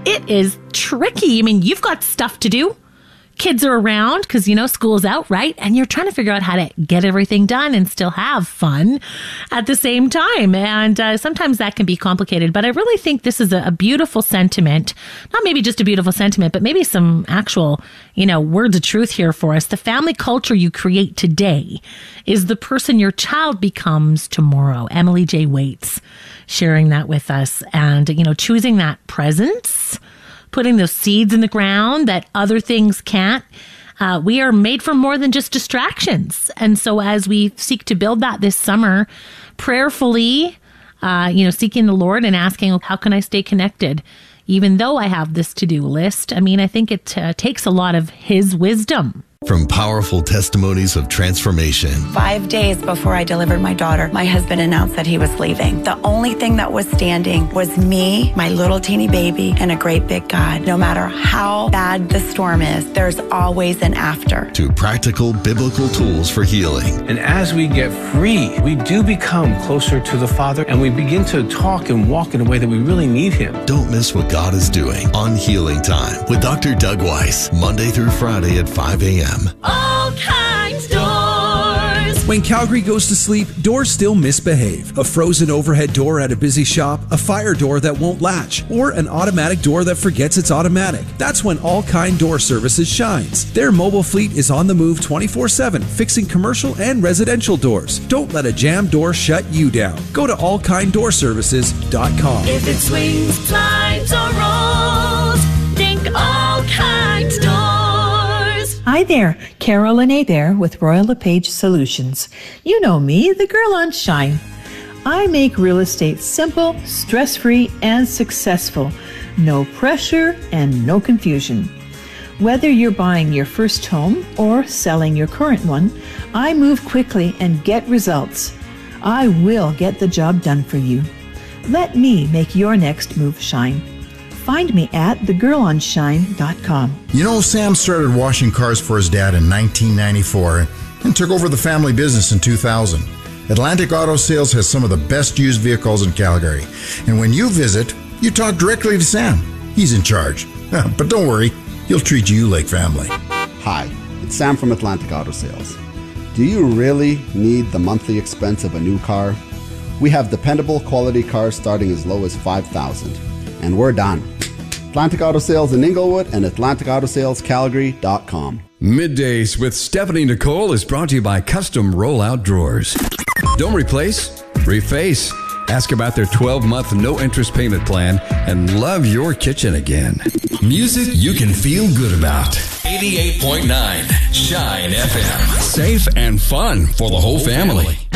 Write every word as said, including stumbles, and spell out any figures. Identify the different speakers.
Speaker 1: it is tricky. I mean, you've got stuff to do. Kids are around because, you know, school's out, right? And you're trying to figure out how to get everything done and still have fun at the same time. And uh, sometimes that can be complicated. But I really think this is a, a beautiful sentiment. Not maybe just a beautiful sentiment, but maybe some actual, you know, words of truth here for us. The family culture you create today is the person your child becomes tomorrow. Emily J. Waits sharing that with us. And, you know, choosing that presence, putting those seeds in the ground that other things can't. Uh, we are made for more than just distractions. And so as we seek to build that this summer, prayerfully, uh, you know, seeking the Lord and asking, how can I stay connected? Even though I have this to-do list, I mean, I think it uh, takes a lot of His wisdom.
Speaker 2: From powerful testimonies of transformation.
Speaker 3: Five days before I delivered my daughter, my husband announced that he was leaving. The only thing that was standing was me, my little teeny baby, and a great big God. No matter how bad the storm is, there's always an after.
Speaker 2: To practical biblical tools for healing.
Speaker 4: And as we get free, we do become closer to the Father, and we begin to talk and walk in a way that we really need Him.
Speaker 2: Don't miss what God is doing on Healing Time with Doctor Doug Weiss, Monday through Friday at five a.m.
Speaker 5: All Kinds Doors.
Speaker 6: When Calgary goes to sleep, doors still misbehave. A frozen overhead door at a busy shop, a fire door that won't latch, or an automatic door that forgets it's automatic. That's when All Kind Door Services shines. Their mobile fleet is on the move twenty-four seven, fixing commercial and residential doors. Don't let a jammed door shut you down. Go to all kind door services dot com.
Speaker 5: If it swings, slides, or rolls, think All Kinds Doors.
Speaker 7: Hi there, Carol and there with Royal LePage Solutions. You know me, the girl on Shine. I make real estate simple, stress-free, and successful. No pressure and no confusion. Whether you're buying your first home or selling your current one, I move quickly and get results. I will get the job done for you. Let me make your next move shine. Find me at the girl on shine dot com.
Speaker 8: You know, Sam started washing cars for his dad in nineteen ninety-four and took over the family business in two thousand. Atlantic Auto Sales has some of the best used vehicles in Calgary. And when you visit, you talk directly to Sam. He's in charge. But don't worry, he'll treat you like family.
Speaker 9: Hi, it's Sam from Atlantic Auto Sales. Do you really need the monthly expense of a new car? We have dependable quality cars starting as low as five thousand dollars. And we're done. Atlantic Auto Sales in Inglewood and Atlantic Auto Sales Calgary dot com.
Speaker 10: Middays with Stephanie Nicole is brought to you by Custom Rollout Drawers. Don't replace, reface. Ask about their twelve-month no-interest payment plan and love your kitchen again.
Speaker 2: Music you can feel good about. eighty-eight point nine Shine F M.
Speaker 10: Safe and fun for the whole family.